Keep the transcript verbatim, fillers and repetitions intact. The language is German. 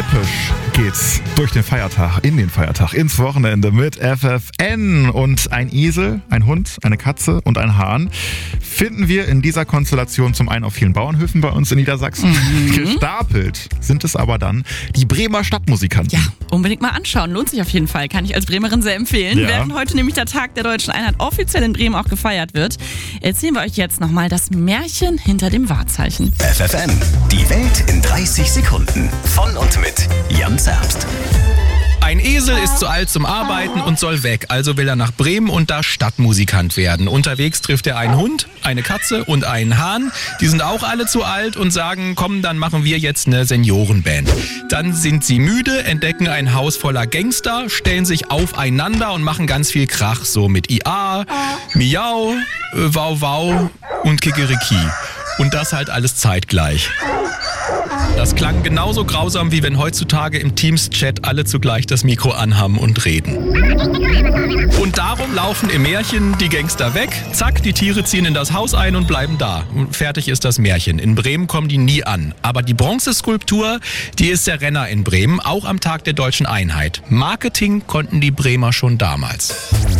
Episch geht's durch den Feiertag, in den Feiertag, ins Wochenende mit F F N. Und ein Esel, ein Hund, eine Katze und ein Hahn finden wir in dieser Konstellation zum einen auf vielen Bauernhöfen bei uns in Niedersachsen. Mhm. Gestapelt sind es aber dann die Bremer Stadtmusikanten. Ja, unbedingt mal anschauen. Lohnt sich auf jeden Fall. Kann ich als Bremerin sehr empfehlen. Ja. Während heute nämlich der Tag der Deutschen Einheit offiziell in Bremen auch gefeiert wird, erzählen wir euch jetzt nochmal das Märchen hinter dem Wahrzeichen. F F N, die Welt in dreißig Sekunden. Von und mit Jan Zerbst. Ein Esel ist zu alt zum Arbeiten und soll weg, also will er nach Bremen und da Stadtmusikant werden. Unterwegs trifft er einen Hund, eine Katze und einen Hahn. Die sind auch alle zu alt und sagen, komm, dann machen wir jetzt eine Seniorenband. Dann sind sie müde, entdecken ein Haus voller Gangster, stellen sich aufeinander und machen ganz viel Krach, so mit I A, Miau, äh, Wow Wow und Kikeriki. Und das halt alles zeitgleich. Das klang genauso grausam, wie wenn heutzutage im Teams-Chat alle zugleich das Mikro anhaben und reden. Und darum laufen im Märchen die Gangster weg, zack, die Tiere ziehen in das Haus ein und bleiben da. Und fertig ist das Märchen. In Bremen kommen die nie an. Aber die Bronzeskulptur, die ist der Renner in Bremen, auch am Tag der Deutschen Einheit. Marketing konnten die Bremer schon damals.